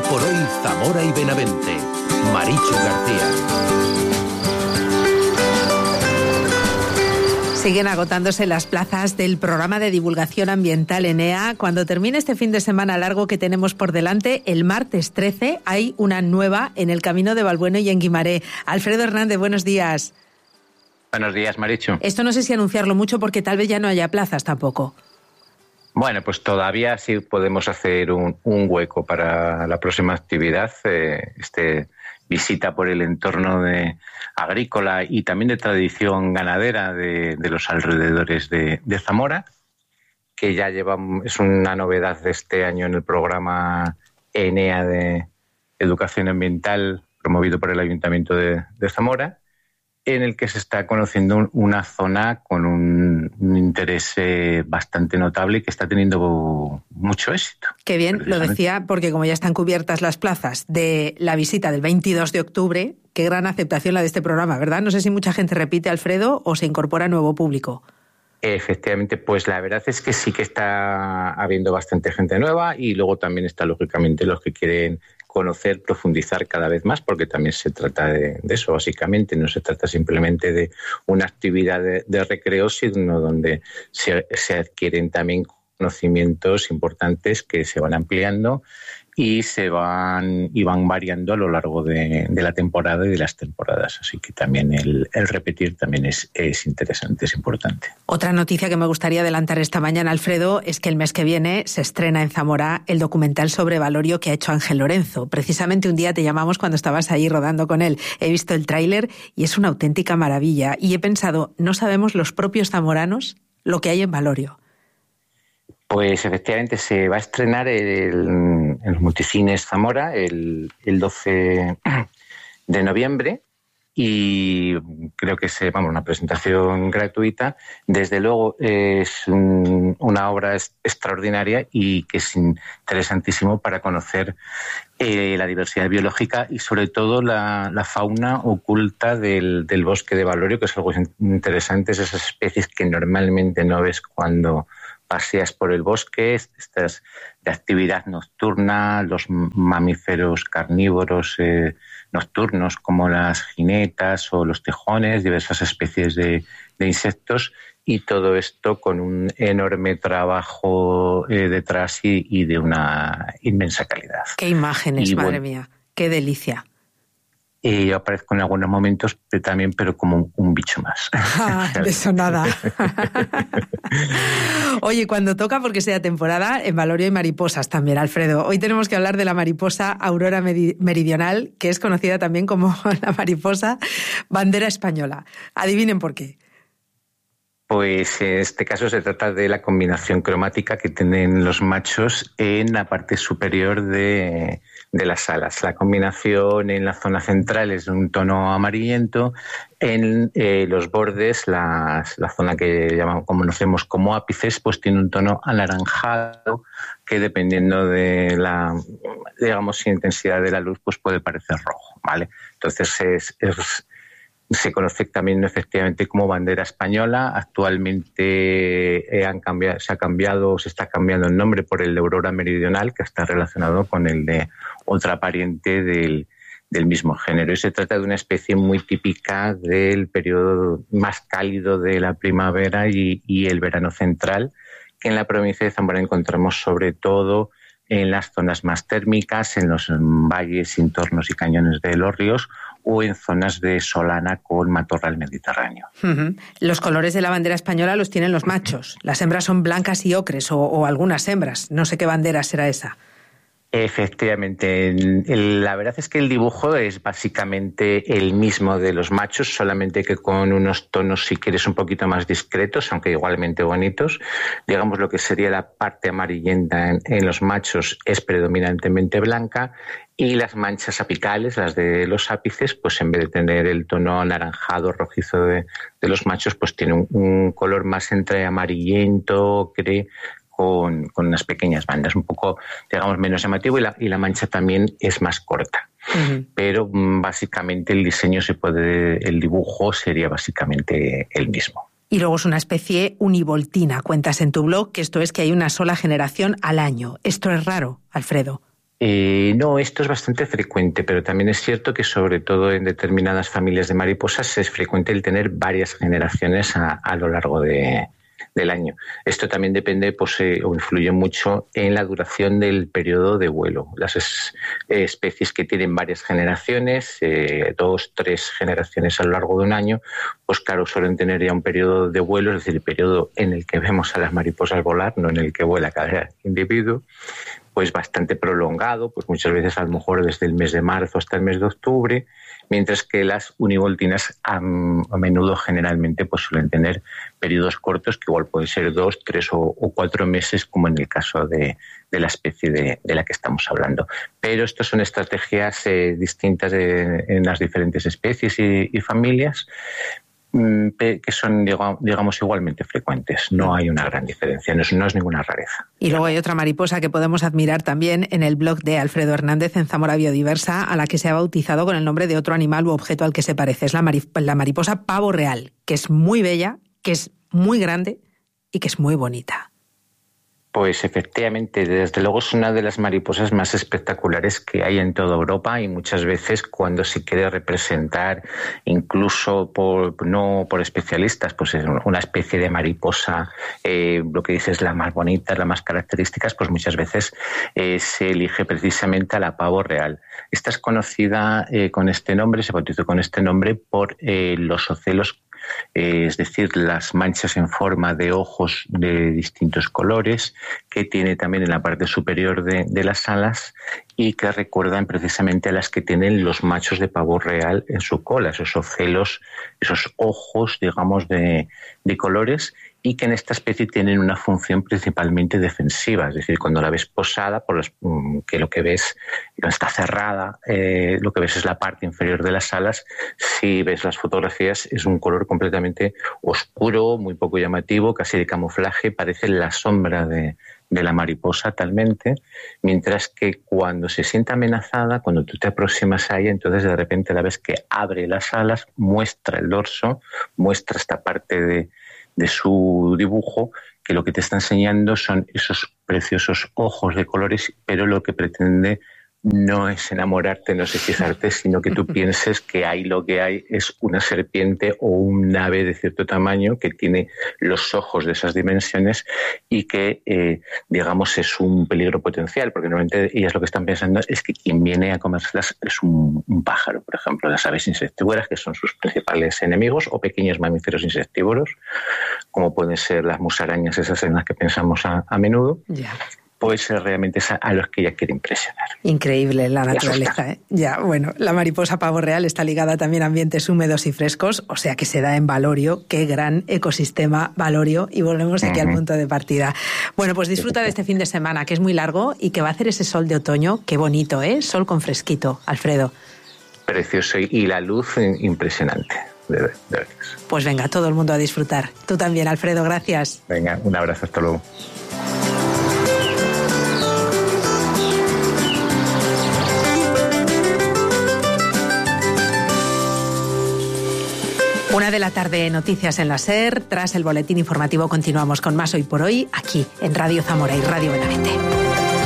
por hoy Zamora y Benavente. Marichu García. Siguen agotándose las plazas del programa de divulgación ambiental ENEA. Cuando termine este fin de semana largo que tenemos por delante, el martes 13 hay una nueva en el Camino de Valbuena y en Guimaré. Alfredo Hernández, buenos días. Buenos días, Marichu. Esto no sé si anunciarlo mucho porque tal vez ya no haya plazas tampoco. Bueno, pues todavía sí podemos hacer un hueco para la próxima actividad, visita por el entorno agrícola y también de tradición ganadera de los alrededores de Zamora, que ya es una novedad de este año en el programa ENEA de Educación Ambiental promovido por el Ayuntamiento de Zamora, en el que se está conociendo una zona con un interés bastante notable y que está teniendo mucho éxito. Qué bien, lo decía, porque como ya están cubiertas las plazas de la visita del 22 de octubre, qué gran aceptación la de este programa, ¿verdad? No sé si mucha gente repite, Alfredo, o se incorpora nuevo público. Efectivamente, pues la verdad es que sí que está habiendo bastante gente nueva y luego también está, lógicamente, los que quieren conocer, profundizar cada vez más, porque también se trata de eso, básicamente. No se trata simplemente de una actividad de recreo, sino donde se adquieren también conocimientos importantes que se van ampliando y van variando a lo largo de la temporada y de las temporadas. Así que también el repetir también es interesante, es importante. Otra noticia que me gustaría adelantar esta mañana, Alfredo, es que el mes que viene se estrena en Zamora el documental sobre Valorio que ha hecho Ángel Lorenzo. Precisamente un día te llamamos cuando estabas ahí rodando con él. He visto el tráiler y es una auténtica maravilla. Y he pensado, no sabemos los propios zamoranos lo que hay en Valorio. Pues efectivamente se va a estrenar en los Multicines Zamora el 12 de noviembre y creo que es una presentación gratuita. Desde luego es una obra extraordinaria y que es interesantísimo para conocer la diversidad biológica y sobre todo la fauna oculta del bosque de Valorio, que es algo interesante, es esas especies que normalmente no ves cuando paseas por el bosque, estas de actividad nocturna, los mamíferos carnívoros nocturnos como las jinetas o los tejones, diversas especies de insectos y todo esto con un enorme trabajo detrás y de una inmensa calidad. ¡Qué imágenes, madre mía! ¡Qué delicia! Y yo aparezco en algunos momentos también, pero como un bicho más. De eso nada. Oye, cuando toca, porque sea temporada, en Valorio hay mariposas también, Alfredo. Hoy tenemos que hablar de la mariposa aurora meridional, que es conocida también como la mariposa bandera española. Adivinen por qué. Pues en este caso se trata de la combinación cromática que tienen los machos en la parte superior de las alas. La combinación en la zona central es de un tono amarillento, en los bordes, la zona que conocemos como ápices, pues tiene un tono anaranjado que dependiendo de la intensidad de la luz, pues puede parecer rojo, ¿vale? Entonces se conoce también efectivamente como bandera española. Actualmente se está cambiando el nombre por el de aurora meridional, que está relacionado con el de otra pariente del mismo género. Y se trata de una especie muy típica del periodo más cálido de la primavera y el verano central, que en la provincia de Zamora encontramos sobre todo en las zonas más térmicas, en los valles, entornos y cañones de los ríos, o en zonas de solana con matorral mediterráneo. Uh-huh. Los colores de la bandera española los tienen los machos. Las hembras son blancas y ocres, o algunas hembras. No sé qué bandera será esa. Efectivamente, la verdad es que el dibujo es básicamente el mismo de los machos, solamente que con unos tonos, si quieres, un poquito más discretos, aunque igualmente bonitos. Digamos, lo que sería la parte amarillenta en los machos es predominantemente blanca y las manchas apicales, las de los ápices, pues en vez de tener el tono anaranjado, rojizo de los machos, pues tiene un color más entre amarillento, ocre, con unas pequeñas bandas, un poco, digamos, menos llamativo y la mancha también es más corta. Uh-huh. Pero básicamente el dibujo sería básicamente el mismo. Y luego es una especie univoltina. Cuentas en tu blog que esto es que hay una sola generación al año. ¿Esto es raro, Alfredo? No, esto es bastante frecuente, pero también es cierto que sobre todo en determinadas familias de mariposas es frecuente el tener varias generaciones a lo largo del año. Esto también depende o influye mucho en la duración del periodo de vuelo. Las especies que tienen varias generaciones, 2, 3 generaciones a lo largo de un año, pues claro, suelen tener ya un periodo de vuelo, es decir, el periodo en el que vemos a las mariposas volar, no en el que vuela cada individuo, pues bastante prolongado, pues muchas veces a lo mejor desde el mes de marzo hasta el mes de octubre, mientras que las univoltinas a menudo generalmente pues suelen tener periodos cortos que igual pueden ser 2, 3 o 4 meses, como en el caso de la especie de la que estamos hablando. Pero estas son estrategias distintas en las diferentes especies y familias, que son, digamos, igualmente frecuentes. No hay una gran diferencia, no es ninguna rareza. Y luego hay otra mariposa que podemos admirar también en el blog de Alfredo Hernández en Zamora Biodiversa, a la que se ha bautizado con el nombre de otro animal u objeto al que se parece. Es la mariposa pavo real, que es muy bella, que es muy grande y que es muy bonita. Pues efectivamente, desde luego es una de las mariposas más espectaculares que hay en toda Europa, y muchas veces cuando se quiere representar, incluso no por especialistas, pues es una especie de mariposa, lo que dices, la más bonita, la más características, pues muchas veces se elige precisamente a la pavo real. Esta es conocida con este nombre, se bautizó con este nombre por los ocelos, es decir, las manchas en forma de ojos de distintos colores que tiene también en la parte superior de las alas, y que recuerdan precisamente a las que tienen los machos de pavo real en su cola, esos ocelos, esos ojos, digamos, de colores, y que en esta especie tienen una función principalmente defensiva, es decir, cuando la ves posada, que lo que ves no está cerrada, lo que ves es la parte inferior de las alas. Si ves las fotografías es un color completamente oscuro, muy poco llamativo, casi de camuflaje, parece la sombra de la mariposa talmente, mientras que cuando se siente amenazada, cuando tú te aproximas a ella, entonces de repente la ves que abre las alas, muestra el dorso, muestra esta parte de su dibujo, que lo que te está enseñando son esos preciosos ojos de colores, pero lo que pretende no es enamorarte, no es hechizarte, sino que tú pienses que ahí lo que hay es una serpiente o un ave de cierto tamaño que tiene los ojos de esas dimensiones y que, digamos, es un peligro potencial, porque normalmente ellas lo que están pensando es que quien viene a comérselas es un pájaro, por ejemplo, las aves insectívoras, que son sus principales enemigos, o pequeños mamíferos insectívoros, como pueden ser las musarañas, esas en las que pensamos a menudo. Ya. Pues realmente es a los que ella quiere impresionar. Increíble la naturaleza, ¿eh? Ya, bueno, la mariposa pavo real está ligada también a ambientes húmedos y frescos, o sea que se da en Valorio. Qué gran ecosistema Valorio, y volvemos aquí al punto de partida. Bueno, pues disfruta de este fin de semana, que es muy largo y que va a hacer ese sol de otoño. Qué bonito, ¿eh? Sol con fresquito, Alfredo. Precioso, y la luz impresionante. De verdad. Pues venga, todo el mundo a disfrutar. Tú también, Alfredo, gracias. Venga, un abrazo, hasta luego. Una de la tarde, noticias en la SER. Tras el boletín informativo continuamos con más Hoy por Hoy, aquí en Radio Zamora y Radio Benavente.